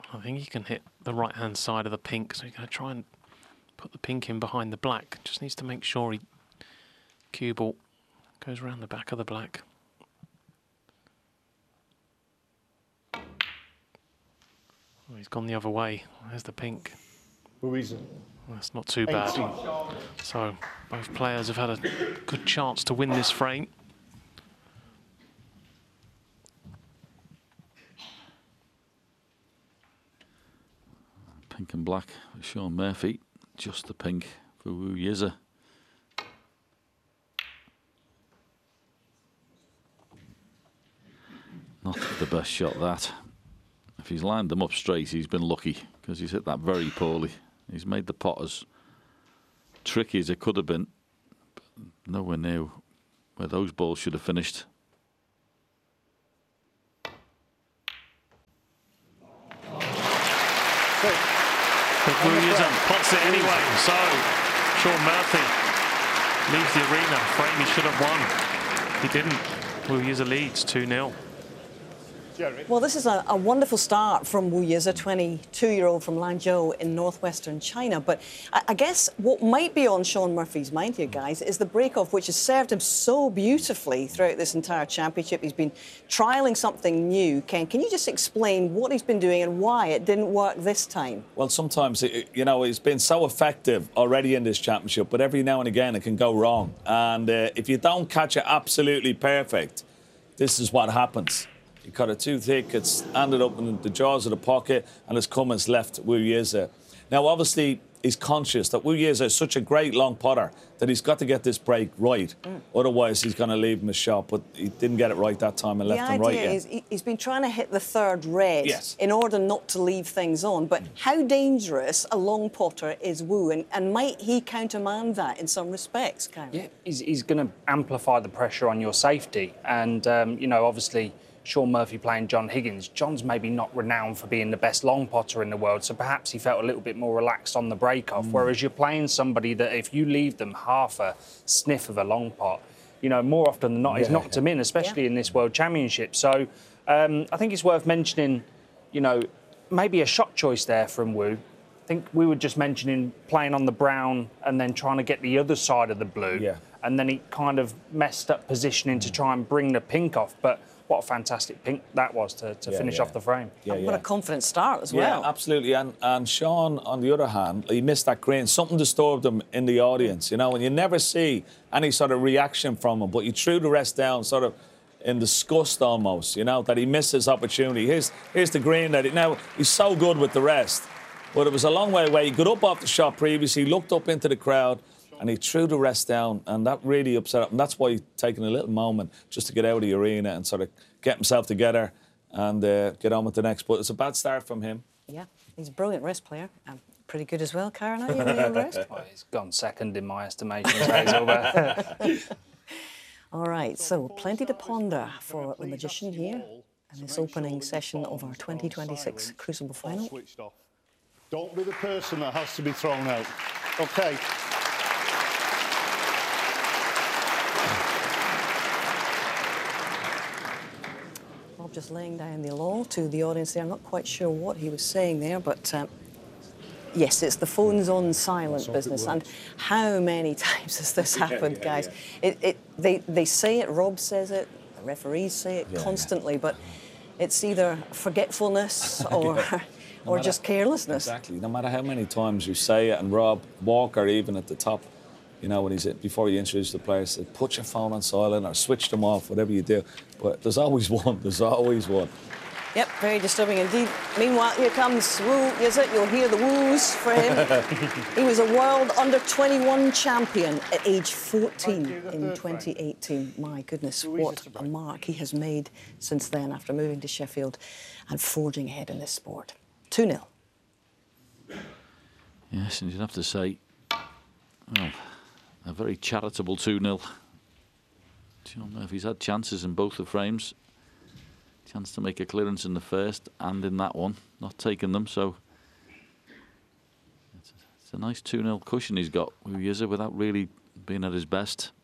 I think he can hit the right-hand side of the pink, so he's going to try and put the pink in behind the black. Just needs to make sure he cue ball goes around the back of the black. Oh, he's gone the other way. There's the pink. Ruiza. That's not too bad. So both players have had a good chance to win this frame. Pink and black for Shaun Murphy. Just the pink for Wu Yize. Not the best shot, that. If he's lined them up straight, he's been lucky, because he's hit that very poorly. He's made the pot as tricky as it could have been, but nowhere near where those balls should have finished. But Wu Yize pots it anyway, so Shaun Murphy leaves the arena. Frame he should have won. He didn't. Wu Yize leads 2-0. Well, this is a wonderful start from Wu Yize, a 22-year-old from Lanzhou in northwestern China. But I guess what might be on Shaun Murphy's mind here, guys, is the break-off, which has served him so beautifully throughout this entire championship. He's been trialling something new. Ken, can you just explain what he's been doing and why it didn't work this time? Well, sometimes, you know, it's been so effective already in this championship, but every now and again it can go wrong. And if you don't catch it absolutely perfect, this is what happens. He cut it too thick, it's ended up in the jaws of the pocket, and it's come as left Wu Yize. Now, obviously, he's conscious that Wu Yize is such a great long putter that he's got to get this break right. Otherwise, he's going to leave him a shot, but he didn't get it right that time and left him right. The idea is he's been trying to hit the third red in order not to leave things on. But how dangerous a long putter is Wu, and might he countermand that in some respects, Karen? Yeah, he's going to amplify the pressure on your safety. And, you know, obviously, Shaun Murphy playing John Higgins. John's maybe not renowned for being the best long putter in the world, so perhaps he felt a little bit more relaxed on the break-off, whereas you're playing somebody that if you leave them half a sniff of a long pot, you know, more often than not, he's knocked them in, especially in this World Championship. So I think it's worth mentioning, you know, maybe a shot choice there from Wu. I think we were just mentioning playing on the brown and then trying to get the other side of the blue, and then he kind of messed up positioning to try and bring the pink off. But what a fantastic pink that was to finish off the frame. What a confident start as well. Yeah, absolutely. And Shaun, on the other hand, he missed that green. Something disturbed him in the audience, you know, and you never see any sort of reaction from him, but he threw the rest down sort of in disgust almost, you know, that he missed his opportunity. Here's the green. Now, he's so good with the rest, but it was a long way away. He got up off the shot previously, looked up into the crowd, and he threw the rest down, and that really upset him. And that's why he's taking a little moment just to get out of the arena and sort of get himself together and get on with the next. But it's a bad start from him. Yeah, he's a brilliant wrist player. Pretty good as well, Karen, are you in your wrist? Well, he's gone second in my estimation, Hazel, but All right, so plenty to ponder for the Magician here in this opening session of our 2026 Crucible Final. Switched off. Don't be the person that has to be thrown out. OK. Just laying down the law to the audience there. I'm not quite sure what he was saying there, but yes, it's the phones on silent business. And how many times has this happened, guys? They say it, Rob says it, the referees say it constantly, but it's either forgetfulness or just carelessness. Exactly. No matter how many times you say it, and Rob Walker, even at the top, you know, when he's before you introduce the players, said, put your phone on silent or switch them off, whatever you do. But there's always one. There's always one. Yep, very disturbing indeed. Meanwhile, here comes Wu Yize. You'll hear the woos for him. He was a world under-21 champion at age 14 in 2018. My goodness, what a mark he has made since then after moving to Sheffield and forging ahead in this sport. 2-0. Yes, and you'd have to say, well, a very charitable 2-0. Shaun Murphy's had chances in both the frames. Chance to make a clearance in the first and in that one, not taking them, so it's a nice 2-0 cushion he's got, Wu Yize, without really being at his best.